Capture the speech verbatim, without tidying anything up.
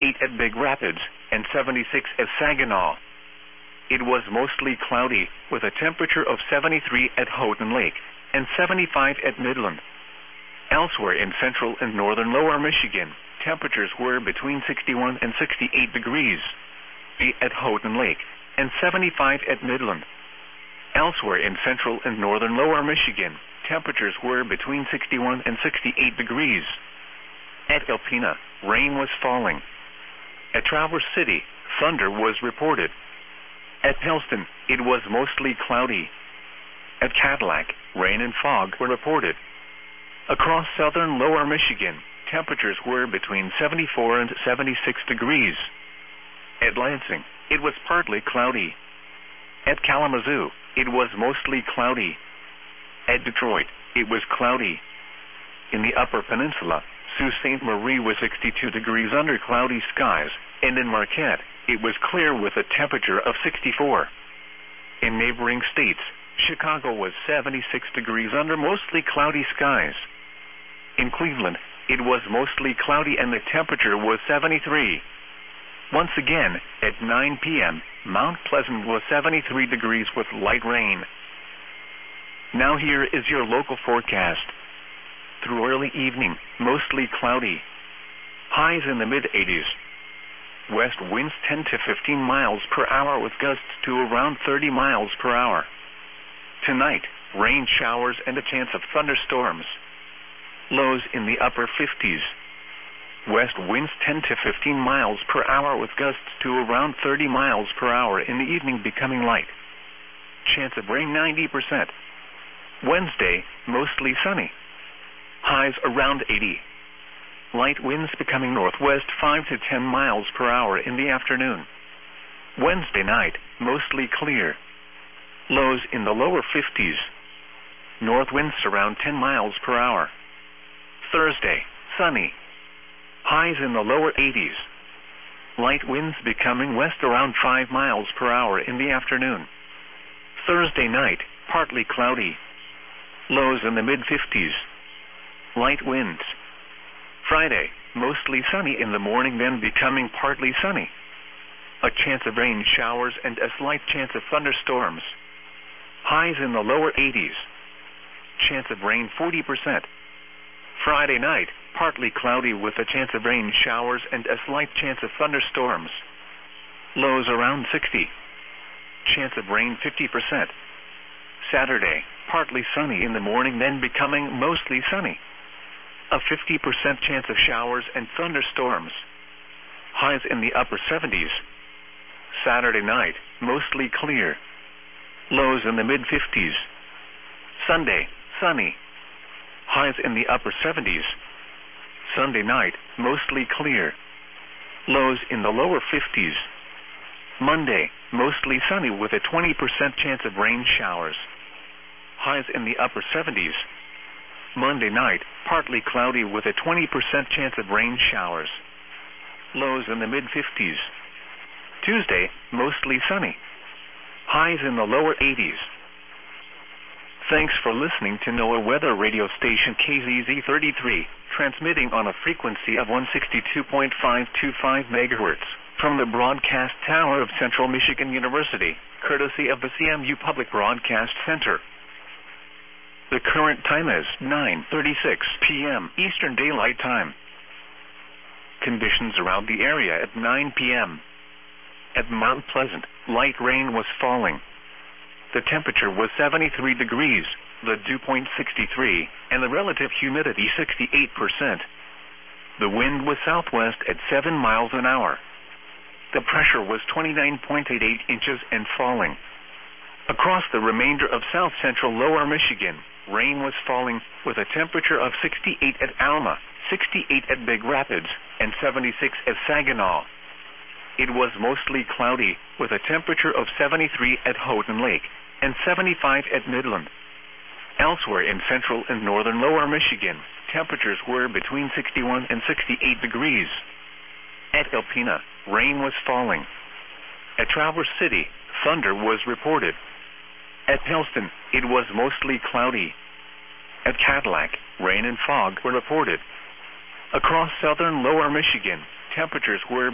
sixty-eight at Big Rapids, and seventy-six at Saginaw. It was mostly cloudy, with a temperature of seventy-three at Houghton Lake, and seventy-five at Midland. Elsewhere in central and northern lower Michigan, temperatures were between sixty-one and sixty-eight degrees at Houghton Lake, and seventy-five at Midland. Elsewhere in central and northern lower Michigan, temperatures were between sixty-one and sixty-eight degrees. At Alpena, rain was falling. At Traverse City, thunder was reported. At Pellston, it was mostly cloudy. At Cadillac, rain and fog were reported. Across southern lower Michigan, temperatures were between seventy-four and seventy-six degrees. At Lansing, it was partly cloudy. At Kalamazoo, it was mostly cloudy. At Detroit, it was cloudy. In the Upper Peninsula, Sault Ste. Marie was sixty-two degrees under cloudy skies, and in Marquette, it was clear with a temperature of sixty-four. In neighboring states, Chicago was seventy-six degrees under mostly cloudy skies. In Cleveland, it was mostly cloudy and the temperature was seventy-three. Once again, at nine p m, Mount Pleasant was seventy-three degrees with light rain. Now here is your local forecast. Through early evening, mostly cloudy. Highs in the mid-eighties. West winds ten to fifteen miles per hour with gusts to around thirty miles per hour. Tonight, rain showers and a chance of thunderstorms. Lows in the upper fifties. West winds ten to fifteen miles per hour with gusts to around thirty miles per hour in the evening becoming light. Chance of rain ninety percent. Wednesday, mostly sunny. Highs around eighty. Light winds becoming northwest five to ten miles per hour in the afternoon. Wednesday night, mostly clear. Lows in the lower fifties. North winds around ten miles per hour. Thursday, sunny. Highs in the lower eighties. Light winds becoming west around five miles per hour in the afternoon. Thursday night, partly cloudy. Lows in the mid-fifties. Light winds. Friday, mostly sunny in the morning, then becoming partly sunny. A chance of rain showers and a slight chance of thunderstorms. Highs in the lower eighties. Chance of rain forty percent. Friday night, partly cloudy with a chance of rain showers and a slight chance of thunderstorms. Lows around sixty. Chance of rain fifty percent. Saturday, partly sunny in the morning, then becoming mostly sunny. A fifty percent chance of showers and thunderstorms. Highs in the upper seventies. Saturday night, mostly clear. Lows in the mid-fifties. Sunday, sunny. Highs in the upper seventies. Sunday night, mostly clear. Lows in the lower fifties. Monday, mostly sunny with a twenty percent chance of rain showers. Highs in the upper seventies. Monday night, partly cloudy with a twenty percent chance of rain showers. Lows in the mid-fifties. Tuesday, mostly sunny. Highs in the lower eighties. Thanks for listening to NOAA Weather Radio Station K Z Z thirty-three, transmitting on a frequency of one sixty-two point five two five megahertz from the broadcast tower of Central Michigan University, courtesy of the C M U Public Broadcast Center. The current time is nine thirty-six p m Eastern Daylight Time. Conditions around the area at nine p m At Mount Pleasant, light rain was falling. The temperature was seventy-three degrees, the dew point sixty-three, and the relative humidity sixty-eight percent. The wind was southwest at seven miles an hour. The pressure was twenty-nine point eight eight inches and falling. Across the remainder of south-central lower Michigan, rain was falling with a temperature of sixty-eight at Alma, sixty-eight at Big Rapids, and seventy-six at Saginaw. It was mostly cloudy with a temperature of seventy-three at Houghton Lake and seventy-five at Midland. Elsewhere in central and northern lower Michigan, temperatures were between sixty-one and sixty-eight degrees. At Alpena, rain was falling. At Traverse City, thunder was reported. At Pellston, it was mostly cloudy. At Cadillac, rain and fog were reported. Across southern lower Michigan, temperatures were